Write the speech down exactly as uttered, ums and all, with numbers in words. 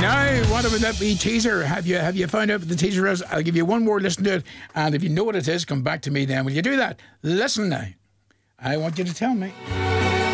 Now, what about that wee teaser? Have you have you found out what the teaser is? I'll give you one more listen to it, and if you know what it is, come back to me then. Will you do that? Listen now. I want you to tell me.